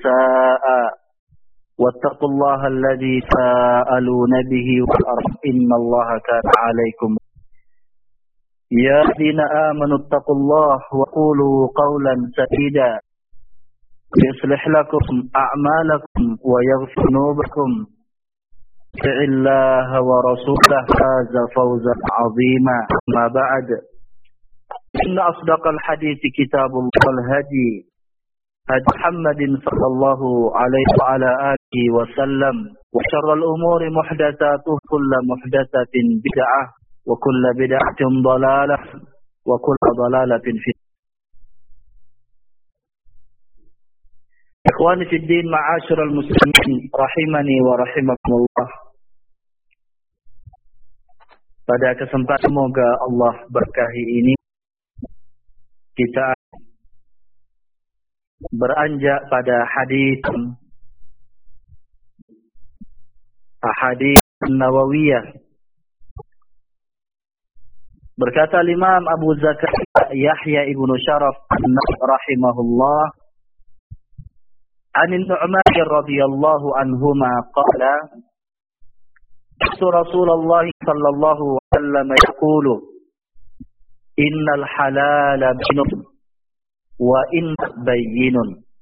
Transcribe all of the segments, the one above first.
والنساء واتقوا الله الذي تساءلون به والأرحام إن الله كان عليكم. يا الذين آمنوا اتقوا الله وقولوا قولا سديدا يصلح لكم أعمالكم ويغفر ذنوبكم. اطع الله ورسوله فاز فوزا عظيما. ما بعد، إن أصدق الحديث كتاب الله والهدي هدي محمد صلى الله عليه وعلى آله وسلم، وشر الأمور محدثاتها، كل محدثة بدعة وكل بدعة ضلالة وكل ضلالة في. Ikhwani fi din, ma'asyiral muslimin rahimani wa rahimakumullah. Pada kesempatan semoga Allah berkahi ini, kita beranjak pada hadis Nawawiyah. Berkata Imam Abu Zakaria Yahya ibnu Syaraf rahimahullah, عن النعمان رضي الله عنهما قال: رسول الله صلى الله عليه وسلم يقول: إن الحلال بين وإن بين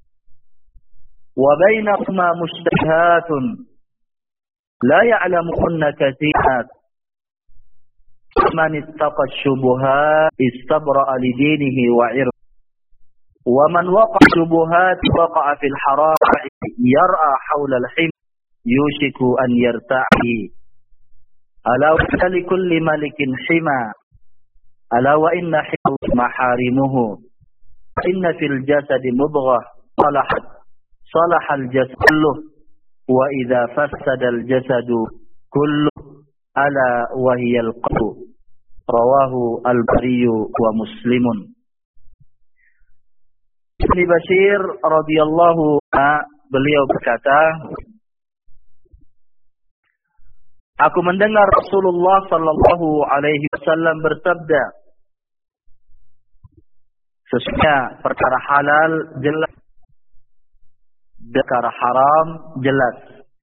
وبينهما مشتبهات لا يعلمهن كثيرات من اتقى الشبهات استبرأ لدينه وعرضه ومن وقع الشبهات وقع في الحرام يرأى حول الحمى يوشك أن يرتعي. ألا وإن لكل ملك حمى ألا وإن حمى محارمه إن في الجسد مضغة صلح الجسد كله وإذا فسد الجسد كله ألا وهي القلب. رواه البخاري ومسلم. Ibn Bashir radhiyallahu anhu, beliau berkata, aku mendengar Rasulullah sallallahu alaihi wasallam bersabda, sesungguhnya perkara halal jelas, perkara haram jelas.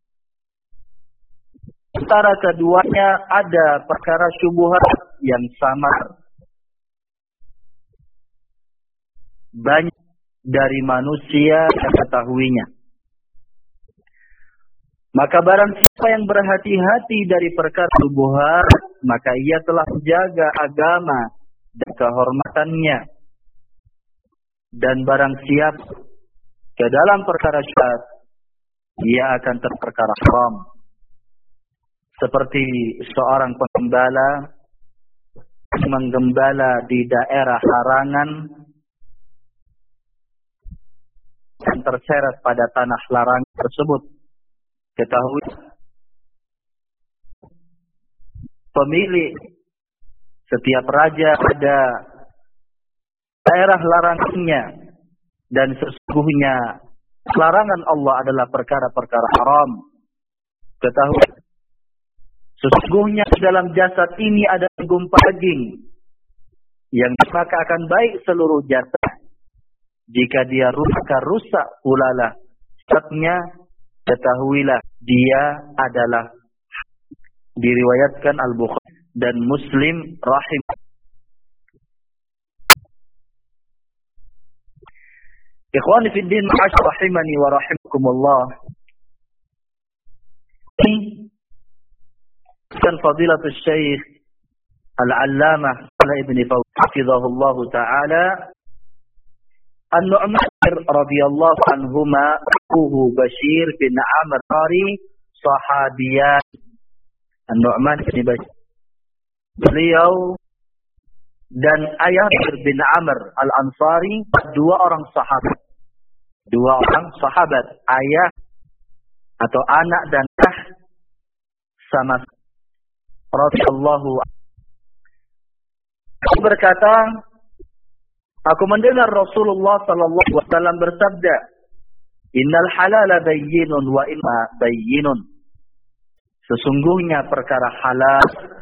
Antara keduanya ada perkara syubhat yang samar. Banyak dari manusia yang mengetahuinya. Maka barang siapa yang berhati-hati dari perkara syubhat, maka ia telah menjaga agama dan kehormatannya. Dan barang siapa ke dalam perkara syubhat, ia akan terperkara haram. Seperti seorang penggembala menggembala di daerah larangan dan terseret pada tanah larangan tersebut. Ketahui, pemilik setiap raja ada daerah larangannya, dan sesungguhnya larangan Allah adalah perkara-perkara haram. Ketahui, sesungguhnya dalam jasad ini ada gumpal daging yang maka akan baik seluruh jasad. Jika dia rusak pula lah jasadnya, ketahuilah dia adalah. Diriwayatkan Al-Bukhari dan Muslim rahim. Ikhwani fi din, rahimani wa rahimakumullah. Kan fadilatul Syekh Al-Allamah Ibn Fawzan hafizahullah taala, An-Nu'man radhiyallahu anhuma akuhu Bashir bin Amr Qari sahabiyah. An-Nu'man bin Bashir, beliau dan ayah bin Amr Al-Ansari, dua orang sahabat, ayah atau anak dan sama radhiyallahu anhu. Berkata, aku mendengar Rasulullah sallallahu alaihi wasallam bersabda, "Innal halala bayyinun wa inna bayyinun." Sesungguhnya perkara halal